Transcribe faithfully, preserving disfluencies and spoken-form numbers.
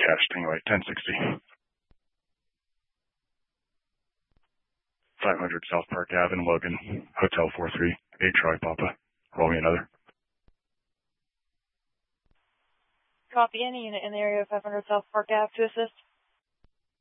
Cash Stingray, ten sixty. five hundred South Park Avenue, Logan, Hotel four three eight Troy Papa. Roll me another. Copy. Any unit in the area of five hundred South Park Ave to assist?